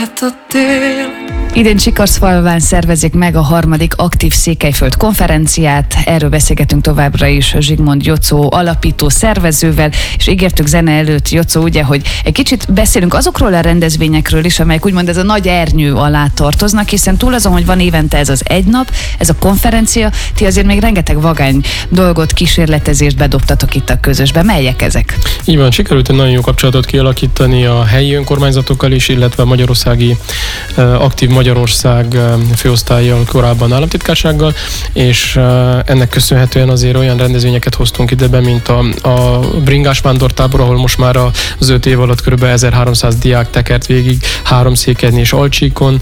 jöhet a tél. Idén Sikarszfalván szervezik meg a 3. Aktív Székelyföld konferenciát. Erről beszélgetünk továbbra is Zsigmond Jocó alapító szervezővel, és ígértük zene előtt, Jocó, ugye, hogy egy kicsit beszélünk azokról a rendezvényekről is, amelyek úgymond ez a nagy ernyő alá tartoznak, hiszen túl azon, hogy van évente ez az egy nap, ez a konferencia, ti azért még rengeteg vagány dolgot, kísérletezést bedobtatok itt a közösbe. Melyek ezek? Így van, sikerült egy nagyon jó kapcsolatot kialakítani a helyi önkormányzatokkal is, illetve a magyarországi Aktív Magyarország főosztállyal, korábban államtitkársággal, és ennek köszönhetően azért olyan rendezvényeket hoztunk ide be, mint a bringás vándortábor, ahol most már az 5 év alatt kb. 1300 diák tekert végig 3 széken és Alcsíkon.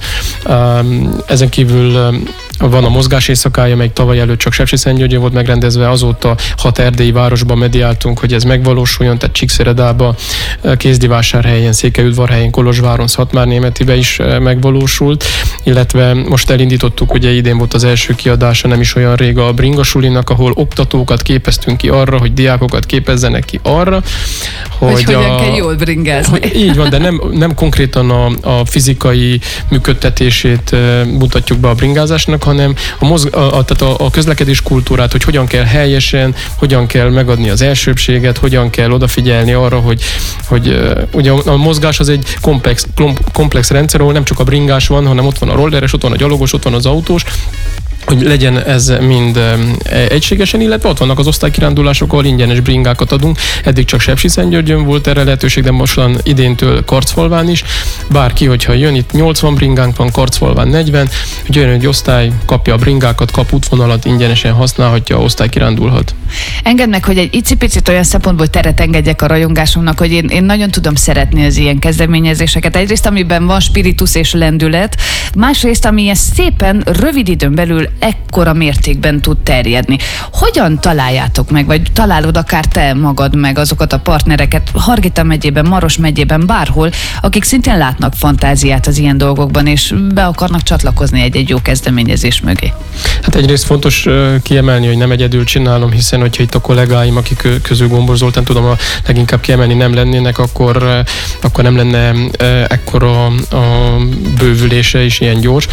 Ezen kívül van a mozgás éjszakája, amelyik tavaly előtt csak Sepsiszentgyörgyön volt megrendezve, azóta 6 erdélyi városban mediáltunk, hogy ez megvalósuljon, tehát Csíkszeredába, Kézdivásárhelyen, Székelyudvarhelyen, Kolozsváron, Szatmárnémetibe is megvalósult, illetve most elindítottuk, ugye idén volt az első kiadása, nem is olyan rég a Bringasulinak, ahol oktatókat képeztünk ki arra, hogy diákokat képezzenek ki arra, hogy hogyan kell jól bringázni. Így van, de nem konkrétan a fizikai működtetését mutatjuk be a bringázásnak, hanem tehát a közlekedés kultúrát, hogy hogyan kell helyesen, hogyan kell megadni az elsőbbséget, hogyan kell odafigyelni arra, hogy ugye a mozgás az egy komplex rendszer, ahol nem csak a bringás van, hanem ott van a rolleres, ott van a gyalogos, ott van az autós, hogy legyen ez mind egységesen, illetve ott vannak az osztálykirándulások, ahol ingyenes bringákat adunk. Eddig csak Sepsiszentgyörgyön volt erre lehetőség, de mostan idéntől Karcfalván is. Bárki, hogyha jön, itt 80 bringánk van, Karcfalván 40, hogy jön egy osztály, kapja a bringákat, kap útvonalat, ingyenesen használhatja, osztálykirándulhat. Engedd meg, hogy egy icipicit olyan szempontból teret engedjek a rajongásunknak, hogy én nagyon tudom szeretni az ilyen kezdeményezéseket. Egyrészt, amiben van spiritus és lendület, másrészt, ami ilyen szépen rövid időn belül ekkora mértékben tud terjedni. Hogyan találjátok meg, vagy találod akár te magad meg azokat a partnereket Hargita megyében, Maros megyében, bárhol, akik szintén látnak fantáziát az ilyen dolgokban, és be akarnak csatlakozni egy jó kezdeményezés mögé? Hát egyrészt fontos kiemelni, hogy nem egyedül csinálom, hiszen hogyha itt a kollégáim, akik közül Gombor Zoltán tudom a leginkább kiemelni, nem lennének, akkor nem lenne ekkora a bővülése is ilyen gyors,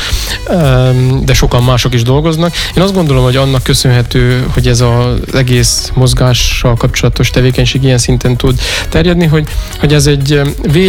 de sokan mások is dolgoznak. Én azt gondolom, hogy annak köszönhető, hogy ez az egész mozgással kapcsolatos tevékenység ilyen szinten tud terjedni, hogy ez egy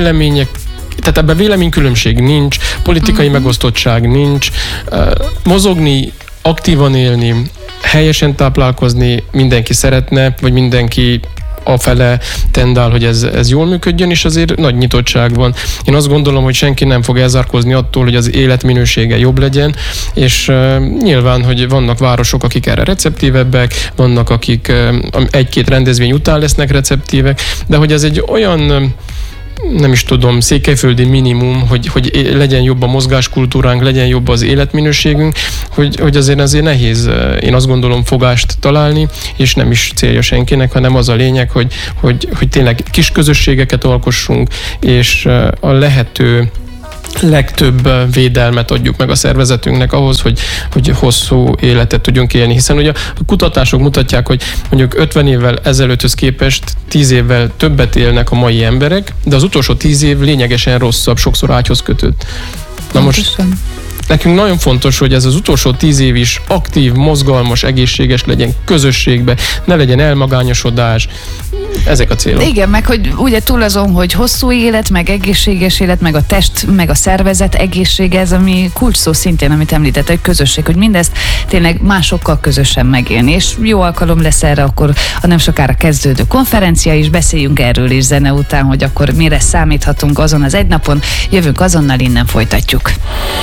tehát ebben véleménykülönbség nincs, politikai megosztottság nincs, mozogni, aktívan élni, helyesen táplálkozni mindenki szeretne, vagy mindenki afele tendál, hogy ez jól működjön, és azért nagy nyitottság van. Én azt gondolom, hogy senki nem fog elzárkózni attól, hogy az életminősége jobb legyen, és nyilván, hogy vannak városok, akik erre receptívebbek, vannak, akik egy-két rendezvény után lesznek receptívek, de hogy ez egy olyan, nem is tudom, székelyföldi minimum, hogy legyen jobb a mozgáskultúránk, legyen jobb az életminőségünk, hogy azért nehéz, én azt gondolom, fogást találni, és nem is célja senkinek, hanem az a lényeg, hogy tényleg kis közösségeket alkossunk, és a lehető legtöbb védelmet adjuk meg a szervezetünknek ahhoz, hogy hosszú életet tudjunk élni. Hiszen ugye a kutatások mutatják, hogy mondjuk 50 évvel ezelőtthöz képest 10 évvel többet élnek a mai emberek, de az utolsó 10 év lényegesen rosszabb, sokszor ágyhoz kötött. Na most nekünk nagyon fontos, hogy ez az utolsó 10 év is aktív, mozgalmas, egészséges legyen, közösségbe, ne legyen elmagányosodás. Ezek a célok. Igen, meg hogy ugye túl azon, hogy hosszú élet, meg egészséges élet, meg a test, meg a szervezet egészsége, ez ami kulcs szó szintén, amit említett, hogy közösség, hogy mindezt tényleg másokkal közösen megélni. És jó alkalom lesz erre akkor a nem sokára kezdődő konferencia is, beszéljünk erről is zene után, hogy akkor mire számíthatunk azon az egy napon, jövünk azonnal, innen folytatjuk.